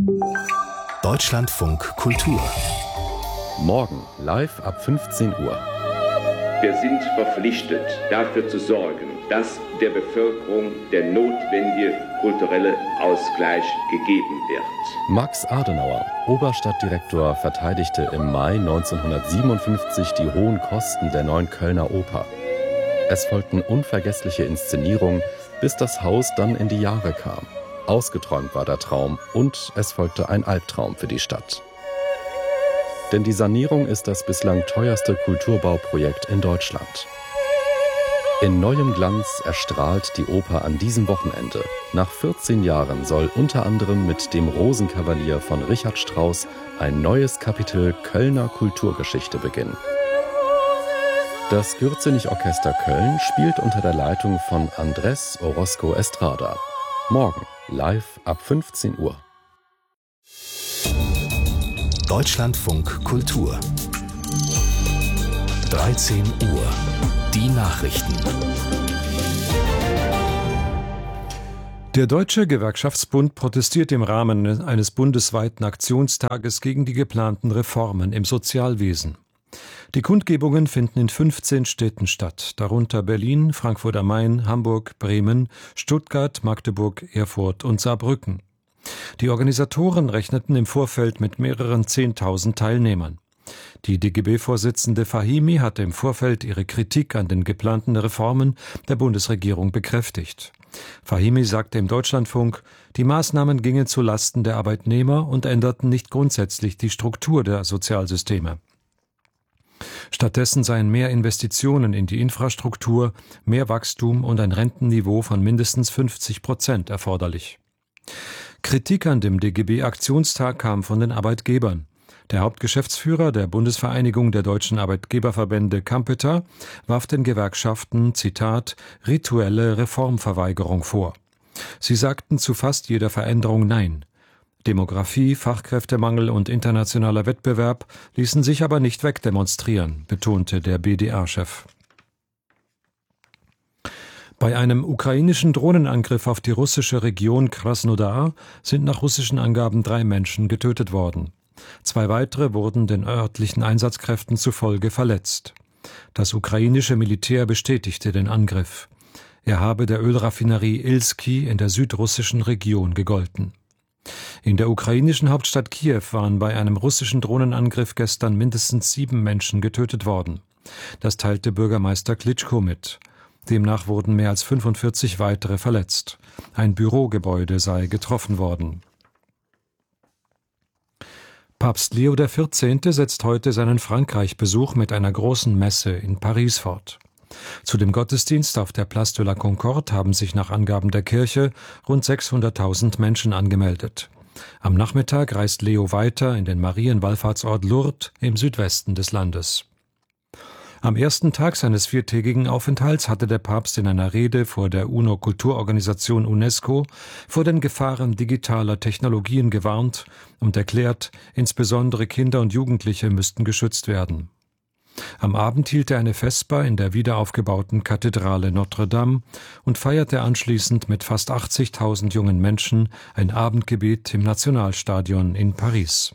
Deutschlandfunk Kultur. Morgen live ab 15 Uhr. Wir sind verpflichtet, dafür zu sorgen, dass der Bevölkerung der notwendige kulturelle Ausgleich gegeben wird. Max Adenauer, Oberstadtdirektor, verteidigte im Mai 1957 die hohen Kosten der neuen Kölner Oper. Es folgten unvergessliche Inszenierungen, bis das Haus dann in die Jahre kam. Ausgeträumt war der Traum und es folgte ein Albtraum für die Stadt. Denn die Sanierung ist das bislang teuerste Kulturbauprojekt in Deutschland. In neuem Glanz erstrahlt die Oper an diesem Wochenende. Nach 14 Jahren soll unter anderem mit dem Rosenkavalier von Richard Strauss ein neues Kapitel Kölner Kulturgeschichte beginnen. Das Gürzenich-Orchester Köln spielt unter der Leitung von Andrés Orozco Estrada. Morgen live ab 15 Uhr. Deutschlandfunk Kultur. 13 Uhr. Die Nachrichten. Der Deutsche Gewerkschaftsbund protestiert im Rahmen eines bundesweiten Aktionstages gegen die geplanten Reformen im Sozialwesen. Die Kundgebungen finden in 15 Städten statt, darunter Berlin, Frankfurt am Main, Hamburg, Bremen, Stuttgart, Magdeburg, Erfurt und Saarbrücken. Die Organisatoren rechneten im Vorfeld mit mehreren 10.000 Teilnehmern. Die DGB-Vorsitzende Fahimi hatte im Vorfeld ihre Kritik an den geplanten Reformen der Bundesregierung bekräftigt. Fahimi sagte im Deutschlandfunk, die Maßnahmen gingen zu Lasten der Arbeitnehmer und änderten nicht grundsätzlich die Struktur der Sozialsysteme. Stattdessen seien mehr Investitionen in die Infrastruktur, mehr Wachstum und ein Rentenniveau von mindestens 50% erforderlich. Kritik an dem DGB-Aktionstag kam von den Arbeitgebern. Der Hauptgeschäftsführer der Bundesvereinigung der deutschen Arbeitgeberverbände Kampeter warf den Gewerkschaften, Zitat, rituelle Reformverweigerung vor. Sie sagten zu fast jeder Veränderung Nein. Demografie, Fachkräftemangel und internationaler Wettbewerb ließen sich aber nicht wegdemonstrieren, betonte der BDA-Chef. Bei einem ukrainischen Drohnenangriff auf die russische Region Krasnodar sind nach russischen Angaben 3 Menschen getötet worden. 2 weitere wurden den örtlichen Einsatzkräften zufolge verletzt. Das ukrainische Militär bestätigte den Angriff. Er habe der Ölraffinerie Ilski in der südrussischen Region gegolten. In der ukrainischen Hauptstadt Kiew waren bei einem russischen Drohnenangriff gestern mindestens 7 Menschen getötet worden. Das teilte Bürgermeister Klitschko mit. Demnach wurden mehr als 45 weitere verletzt. Ein Bürogebäude sei getroffen worden. Papst Leo XIV. Setzt heute seinen Frankreich-Besuch mit einer großen Messe in Paris fort. Zu dem Gottesdienst auf der Place de la Concorde haben sich nach Angaben der Kirche rund 600.000 Menschen angemeldet. Am Nachmittag reist Leo weiter in den Marienwallfahrtsort Lourdes im Südwesten des Landes. Am ersten Tag seines 4-tägigen Aufenthalts hatte der Papst in einer Rede vor der UNO-Kulturorganisation UNESCO vor den Gefahren digitaler Technologien gewarnt und erklärt, insbesondere Kinder und Jugendliche müssten geschützt werden. Am Abend hielt er eine Vesper in der wiederaufgebauten Kathedrale Notre Dame und feierte anschließend mit fast 80.000 jungen Menschen ein Abendgebet im Nationalstadion in Paris.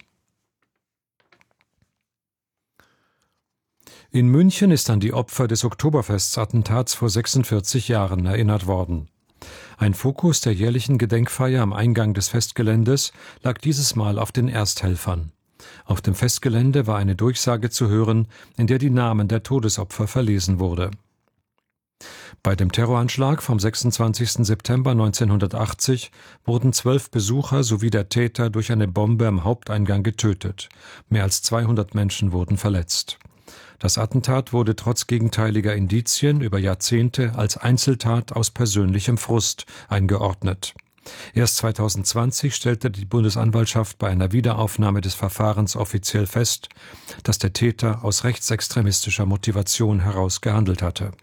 In München ist an die Opfer des Oktoberfestattentats vor 46 Jahren erinnert worden. Ein Fokus der jährlichen Gedenkfeier am Eingang des Festgeländes lag dieses Mal auf den Ersthelfern. Auf dem Festgelände war eine Durchsage zu hören, in der die Namen der Todesopfer verlesen wurde. Bei dem Terroranschlag vom 26. September 1980 wurden 12 Besucher sowie der Täter durch eine Bombe am Haupteingang getötet. Mehr als 200 Menschen wurden verletzt. Das Attentat wurde trotz gegenteiliger Indizien über Jahrzehnte als Einzeltat aus persönlichem Frust eingeordnet. Erst 2020 stellte die Bundesanwaltschaft bei einer Wiederaufnahme des Verfahrens offiziell fest, dass der Täter aus rechtsextremistischer Motivation heraus gehandelt hatte.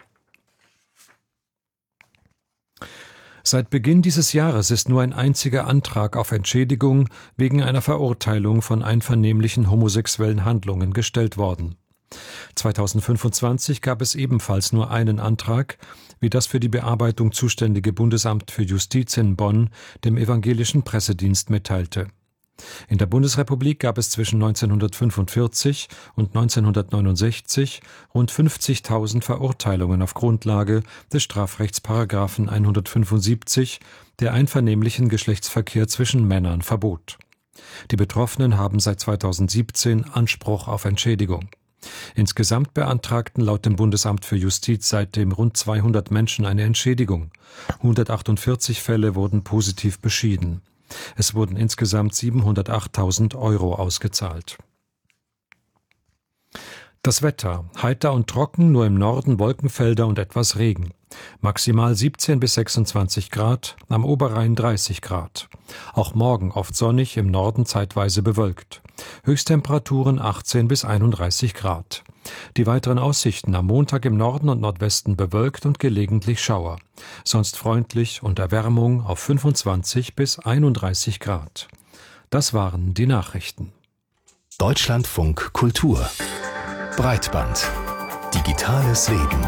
Seit Beginn dieses Jahres ist nur ein einziger Antrag auf Entschädigung wegen einer Verurteilung von einvernehmlichen homosexuellen Handlungen gestellt worden. 2025 gab es ebenfalls nur einen Antrag, wie das für die Bearbeitung zuständige Bundesamt für Justiz in Bonn dem evangelischen Pressedienst mitteilte. In der Bundesrepublik gab es zwischen 1945 und 1969 rund 50.000 Verurteilungen auf Grundlage des Strafrechtsparagraphen 175, der einvernehmlichen Geschlechtsverkehr zwischen Männern verbot. Die Betroffenen haben seit 2017 Anspruch auf Entschädigung. Insgesamt beantragten laut dem Bundesamt für Justiz seitdem rund 200 Menschen eine Entschädigung. 148 Fälle wurden positiv beschieden. Es wurden insgesamt 708.000 € ausgezahlt. Das Wetter: heiter und trocken, nur im Norden Wolkenfelder und etwas Regen. Maximal 17 bis 26 Grad, am Oberrhein 30 Grad. Auch morgen oft sonnig, im Norden zeitweise bewölkt. Höchsttemperaturen 18 bis 31 Grad. Die weiteren Aussichten: am Montag im Norden und Nordwesten bewölkt und gelegentlich Schauer. Sonst freundlich und Erwärmung auf 25 bis 31 Grad. Das waren die Nachrichten. Deutschlandfunk Kultur. Breitband. Digitales Leben.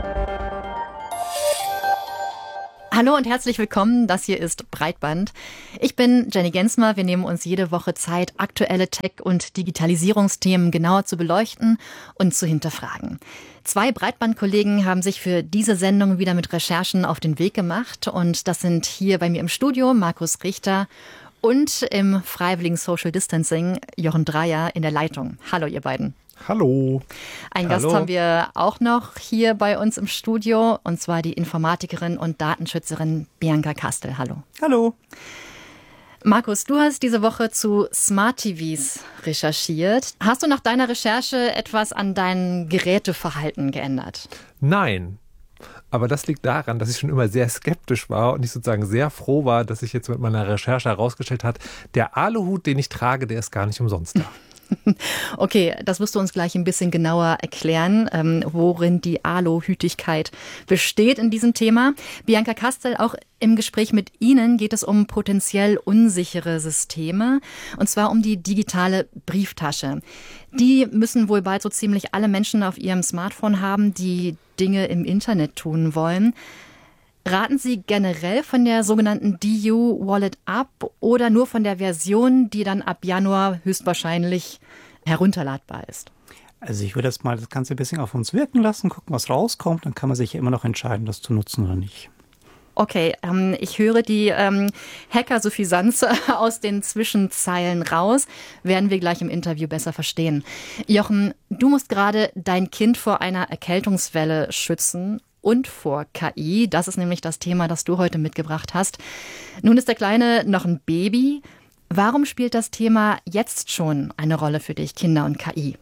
Hallo und herzlich willkommen, das hier ist Breitband. Ich bin Jenny Gensmer, wir nehmen uns jede Woche Zeit, aktuelle Tech- und Digitalisierungsthemen genauer zu beleuchten und zu hinterfragen. 2 Breitbandkollegen haben sich für diese Sendung wieder mit Recherchen auf den Weg gemacht und das sind hier bei mir im Studio Markus Richter und im freiwilligen Social Distancing Jochen Dreyer in der Leitung. Hallo ihr beiden. Hallo. Einen Gast haben wir auch noch hier bei uns im Studio, und zwar die Informatikerin und Datenschützerin Bianca Kastel. Hallo. Hallo. Markus, du hast diese Woche zu Smart TVs recherchiert. Hast du nach deiner Recherche etwas an deinem Geräteverhalten geändert? Nein. Aber das liegt daran, dass ich schon immer sehr skeptisch war und ich sozusagen sehr froh war, dass sich jetzt mit meiner Recherche herausgestellt hat, der Aluhut, den ich trage, der ist gar nicht umsonst da. Okay, das wirst du uns gleich ein bisschen genauer erklären, worin die Aluhütigkeit besteht in diesem Thema. Bianca Kastel, auch im Gespräch mit Ihnen geht es um potenziell unsichere Systeme, und zwar um die digitale Brieftasche. Die müssen wohl bald so ziemlich alle Menschen auf ihrem Smartphone haben, die Dinge im Internet tun wollen. Raten Sie generell von der sogenannten DU-Wallet ab oder nur von der Version, die dann ab Januar höchstwahrscheinlich herunterladbar ist? Also ich würde jetzt mal das Ganze ein bisschen auf uns wirken lassen, gucken, was rauskommt. Dann kann man sich ja immer noch entscheiden, das zu nutzen oder nicht. Okay, ich höre die Hacker-Suffisanz aus den Zwischenzeilen raus. Werden wir gleich im Interview besser verstehen. Jochen, du musst gerade dein Kind vor einer Erkältungswelle schützen. Und vor KI. Das ist nämlich das Thema, das du heute mitgebracht hast. Nun ist der Kleine noch ein Baby. Warum spielt das Thema jetzt schon eine Rolle für dich, Kinder und KI?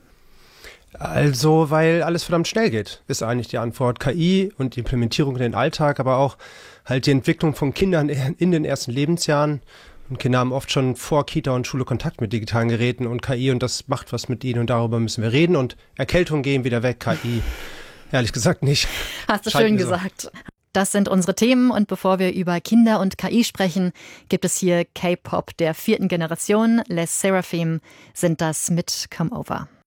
Also, weil alles verdammt schnell geht, ist eigentlich die Antwort. KI und die Implementierung in den Alltag, aber auch halt die Entwicklung von Kindern in den ersten Lebensjahren. Und Kinder haben oft schon vor Kita und Schule Kontakt mit digitalen Geräten und KI und das macht was mit ihnen und darüber müssen wir reden. Und Erkältungen gehen wieder weg, KI. Ehrlich gesagt nicht. Hast du schön gesagt. Das sind unsere Themen und bevor wir über Kinder und KI sprechen, gibt es hier K-Pop der 4. Generation. Les Seraphim sind das mit Come Over.